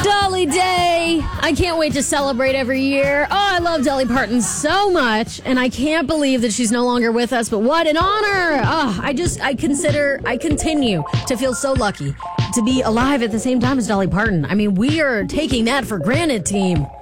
Dolly Day! I can't wait to celebrate every year. Oh, I love Dolly Parton so much, and I can't believe that she's no longer with us, but what an honor! Oh, I continue to feel so lucky to be alive at the same time as Dolly Parton. I mean, we are taking that for granted, team.